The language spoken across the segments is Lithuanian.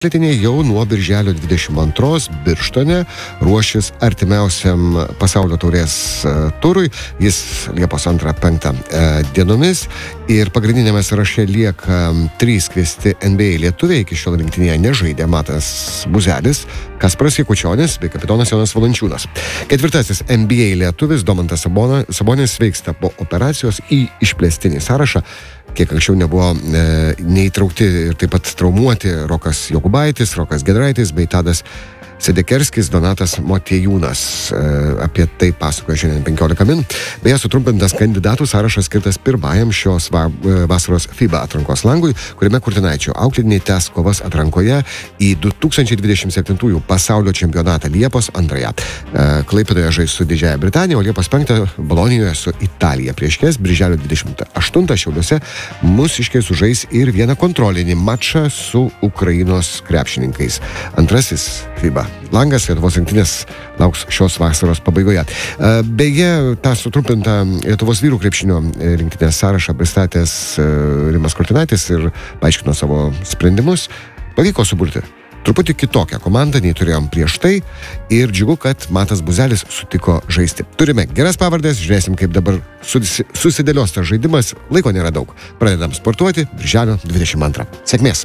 Lietiniai jau nuo birželio 22 Birštone ruošis artimiausiam pasaulio taurės turui. Jis Liepos 2-5 dienomis ir pagrindinėme sąraše lieka 3 kviesti NBA lietuviai. Iki šiol rinktinėje nežaidė Matas Buzelis, Kasparas Jakučionis bei kapitonas Jonas Valančiūnas. 4. NBA lietuvis Domantas Sabonis sveiksta po operacijos į išplėstinį sąrašą. Kiek anksčiau nebuvo neįtraukti ir taip pat traumuoti Rokas Jokubaitis, Rokas Giedraitis bei Tadas Sedekerskis, Donatas Motiejūnas. Apie tai pasakoja šiandien 15 min. Beje, sutrumpintas kandidatų sąrašas skirtas pirmajam šios vasaros FIBA atrankos langui, kuriame Kurtinaičio auklėtiniai tęs kovas atrankoje į 2027 pasaulio čempionatą Liepos 2. Klaipėdoje žais su Didžiąja Britanija, o Liepos 5 Bolonijoje su Italija. Prieškės birželio 28 Šiauliuose mūsiškiai sužais ir vieną kontrolinį mačą su Ukrainos krepšininkais. Antrasis FIBA langas Lietuvos rinktinės lauks šios vasaros pabaigoje. Beje, tą sutrumpintą Lietuvos vyrų krepšinio rinktinės sąrašą pristatęs Rimas Kurtinaitis ir paaiškino savo sprendimus. Pavyko suburti truputį kitokią komandą, nei turėjom prieš tai, ir džiugu, kad Matas Buzelis sutiko žaisti. Turime geras pavardės, žiūrėsim, kaip dabar susidėlios tas žaidimas. Laiko nėra daug. Pradedam sportuoti birželio 22. Sėkmės!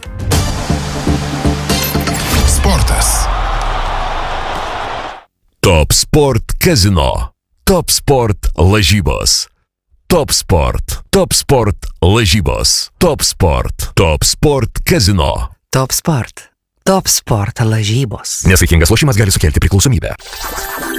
Sportas. Top Sport Casino. Top Sport lažybos. Top Sport. Top Sport lažybos. Top Sport. Top Sport Casino. Top Sport. Top Sport lažybos. Nesaikingas lošimas gali sukelti priklausomybę.